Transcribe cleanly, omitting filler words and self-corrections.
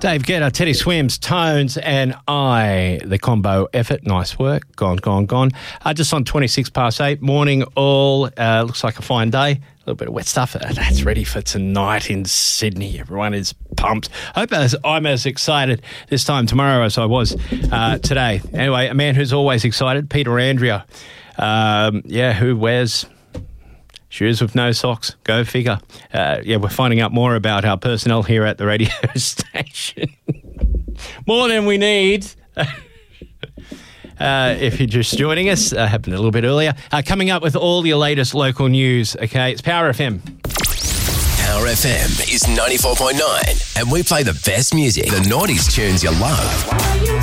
Dave Guetta, Teddy Swims, Tones and I, the combo effort. Nice work. Gone. Just on 26 past 8. Morning all. Looks like a fine day. A little bit of wet stuff. That's ready for tonight in Sydney. Everyone is pumped. Hope I'm as excited this time tomorrow as I was today. Anyway, a man who's always excited, Peter Andrea. Who wears shoes with no socks. Go figure. We're finding out more about our personnel here at the radio station. More than we need. If you're just joining us, happened a little bit earlier. Coming up with all your latest local news. Okay, it's Power FM. Power FM is 94.9 and we play the best music, the noughties tunes you love.